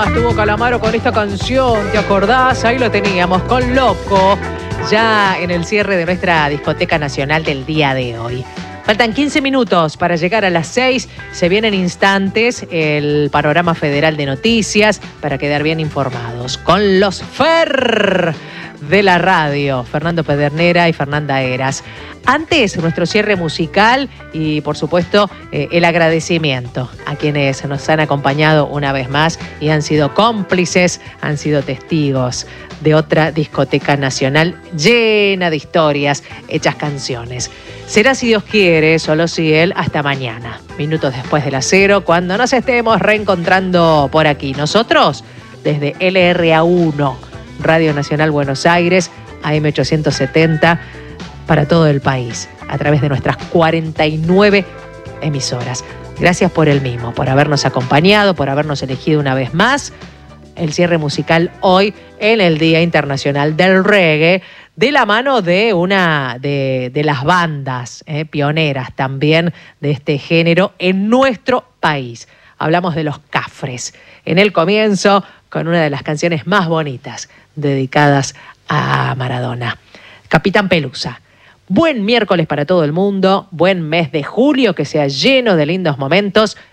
programa estuvo Calamaro con esta canción, ¿te acordás? Ahí lo teníamos, con Loco, ya en el cierre de nuestra discoteca nacional del día de hoy. Faltan 15 minutos para llegar a las 6. Se vienen instantes el panorama federal de noticias para quedar bien informados con los FER de la radio, Fernando Pedernera y Fernanda Heras. Antes, nuestro cierre musical y, por supuesto, el agradecimiento a quienes nos han acompañado una vez más y han sido cómplices, han sido testigos de otra discoteca nacional llena de historias, hechas canciones. Será, si Dios quiere, solo si Él, hasta mañana, minutos después de las 0, cuando nos estemos reencontrando por aquí. Nosotros, desde LRA1, Radio Nacional Buenos Aires, AM870, para todo el país, a través de nuestras 49 emisoras. Gracias por el mismo, por habernos acompañado, por habernos elegido una vez más. El cierre musical hoy en el Día Internacional del Reggae, de la mano de una de las bandas pioneras también de este género en nuestro país. Hablamos de los Cafres. En el comienzo, con una de las canciones más bonitas dedicadas a Maradona. Capitán Pelusa. Buen miércoles para todo el mundo, buen mes de julio, que sea lleno de lindos momentos